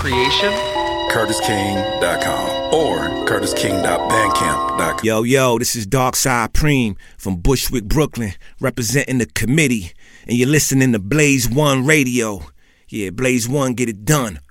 creation? CurtisKing.com or CurtisKing.bandcamp.com. Yo, this is Darkside Preem from Bushwick, Brooklyn, representing the committee, and you're listening to Blaze One Radio. Yeah, Blaze One, get it done.